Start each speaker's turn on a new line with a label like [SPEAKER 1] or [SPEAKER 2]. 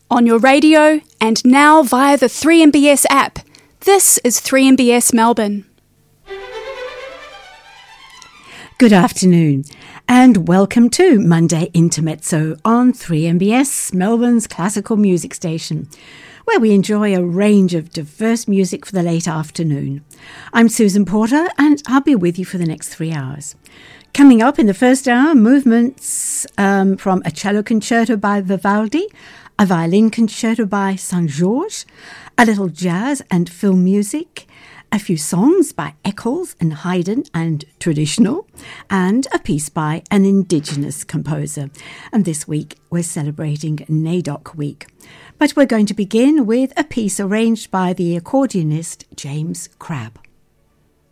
[SPEAKER 1] on your radio, and now via the 3MBS app. This is 3MBS Melbourne.
[SPEAKER 2] Good afternoon and welcome to Monday Intermezzo on 3MBS, Melbourne's classical music station, where we enjoy a range of diverse music for the late afternoon. I'm Susan Porter and I'll be with you for the next 3 hours. Coming up in the first hour, movements from a cello concerto by Vivaldi, a violin concerto by Saint-Georges, a little jazz and film music, a few songs by Eccles and Haydn and traditional, and a piece by an Indigenous composer. And this week we're celebrating NAIDOC Week. But we're going to begin with a piece arranged by the accordionist James Crabb.